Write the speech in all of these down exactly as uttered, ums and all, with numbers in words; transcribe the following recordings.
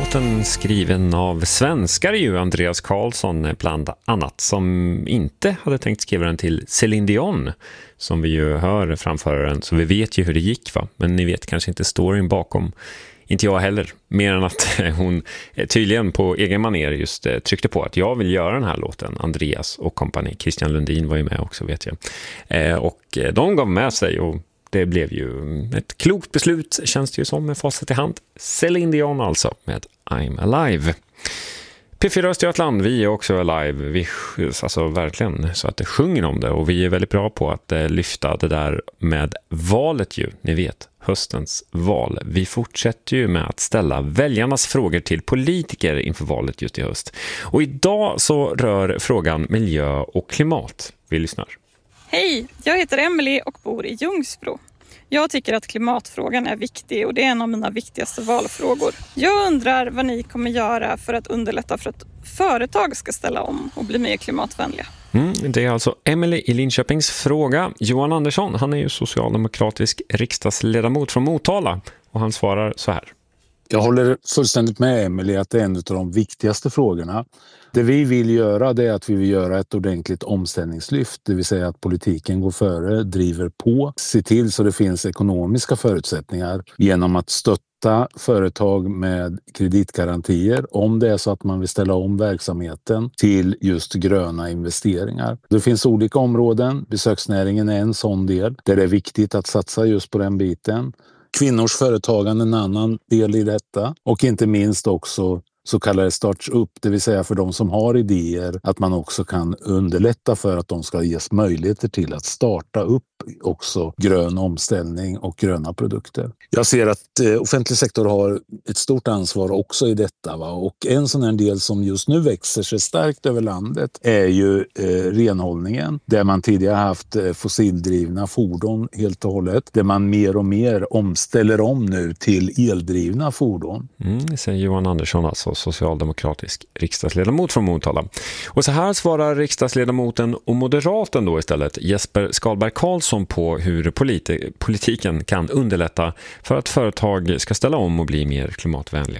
låten skriven av svenskar ju, Andreas Karlsson bland annat, som inte hade tänkt skriva den till Céline Dion, som vi ju hör framföra den, så vi vet ju hur det gick va, men ni vet kanske inte storyn bakom. Inte jag heller, mer än att hon tydligen på egen manér just tryckte på att jag vill göra den här låten. Andreas och kompani, Christian Lundin var ju med också vet jag. Och de gav med sig och det blev ju ett klokt beslut, känns det ju som, med facit i hand. Céline Dion alltså med I'm Alive. P fyra Östergötland, vi är också alive. Vi, alltså verkligen, så att det sjunger om det. Och vi är väldigt bra på att eh, lyfta det där med valet ju. Ni vet, höstens val. Vi fortsätter ju med att ställa väljarnas frågor till politiker inför valet just i höst. Och idag så rör frågan miljö och klimat. Vi lyssnar. Hej, jag heter Emily och bor i Ljungsbro. Jag tycker att klimatfrågan är viktig och det är en av mina viktigaste valfrågor. Jag undrar vad ni kommer göra för att underlätta för att företag ska ställa om och bli mer klimatvänliga. Mm, det är alltså Emily i Linköpings fråga. Johan Andersson, han är ju socialdemokratisk riksdagsledamot från Motala och han svarar så här. Jag håller fullständigt med Emily att det är en av de viktigaste frågorna. Det vi vill göra det är att vi vill göra ett ordentligt omställningslyft. Det vill säga att politiken går före, driver på, ser till så det finns ekonomiska förutsättningar genom att stötta företag med kreditgarantier om det är så att man vill ställa om verksamheten till just gröna investeringar. Det finns olika områden, besöksnäringen är en sån del där det är viktigt att satsa just på den biten. Kvinnors företagande är en annan del i detta och inte minst också så kallade startup, det vill säga för de som har idéer att man också kan underlätta för att de ska ges möjligheter till att starta upp också grön omställning och gröna produkter. Jag ser att eh, offentlig sektor har ett stort ansvar också i detta va? Och en sån här del som just nu växer sig starkt över landet är ju eh, renhållningen där man tidigare haft eh, fossildrivna fordon helt och hållet där man mer och mer omställer om nu till eldrivna fordon. Mm, det säger Johan Andersson alltså, socialdemokratisk riksdagsledamot från Motala. Och så här svarar riksdagsledamoten och moderaten då istället, Jesper Skalberg Karlsson, på hur politi- politiken kan underlätta för att företag ska ställa om och bli mer klimatvänliga.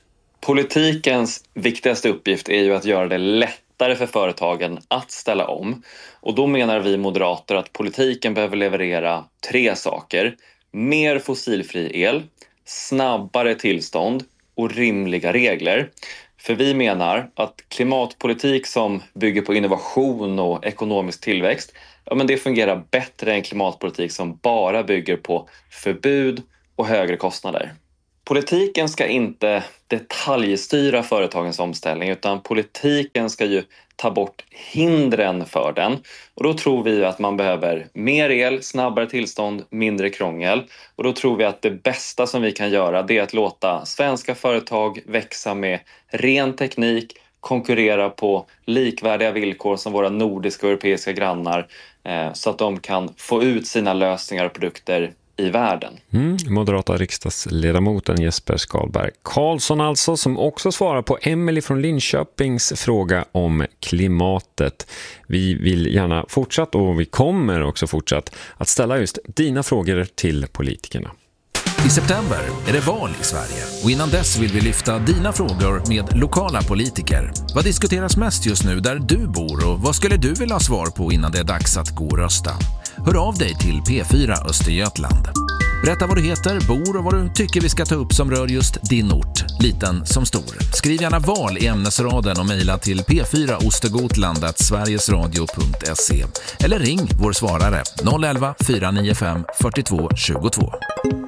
Politikens viktigaste uppgift är ju att göra det lättare för företagen att ställa om. Och då menar vi moderater att politiken behöver leverera tre saker. Mer fossilfri el, snabbare tillstånd och rimliga regler. För vi menar att klimatpolitik som bygger på innovation och ekonomisk tillväxt, ja men det fungerar bättre än klimatpolitik som bara bygger på förbud och högre kostnader. Politiken ska inte detaljstyra företagens omställning utan politiken ska ju ta bort hindren för den. Och då tror vi att man behöver mer el, snabbare tillstånd, mindre krångel. Och då tror vi att det bästa som vi kan göra det är att låta svenska företag växa med ren teknik, konkurrera på likvärdiga villkor som våra nordiska och europeiska grannar eh, så att de kan få ut sina lösningar och produkter i världen. Mm, moderata riksdagsledamoten Jesper Skalberg Karlsson alltså, som också svarar på Emily från Linköpings fråga om klimatet. Vi vill gärna fortsatt och vi kommer också fortsatt att ställa just dina frågor till politikerna. I september är det val i Sverige och innan dess vill vi lyfta dina frågor med lokala politiker. Vad diskuteras mest just nu där du bor och vad skulle du vilja ha svar på innan det är dags att gå och rösta? Hör av dig till P fyra Östergötland. Berätta vad du heter, bor och vad du tycker vi ska ta upp som rör just din ort, liten som stor. Skriv gärna val i ämnesraden och mejla till p fyra ostergotland at sverigesradio punkt se eller ring vår svarare noll elva fyra nio fem fyrtiotvå tjugotvå.